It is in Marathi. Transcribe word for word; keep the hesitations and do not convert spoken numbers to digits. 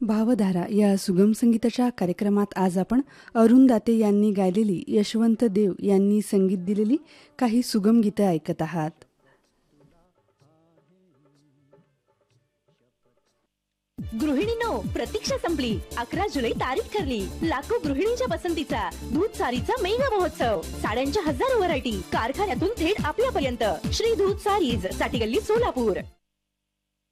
भावधारा या सुगम संगीताच्या कार्यक्रमात आज आपण अरुण दाते यांनी गायलेली, यशवंत देव यांनी संगीत दिलेली काही सुगम गीतं ऐकत आहात. गृहिणींनो, प्रतीक्षा संपली. अकरा जुलै तारीख ठरली. लाखो गृहिणींच्या पसंतीचा दूध सारीचा मेगा महोत्सव. साड्यांच्या हजारो व्हरायटी कारखान्यातून थेट आपल्यापर्यंत. श्री दूध सारीज, साठी गल्ली, सोलापूर.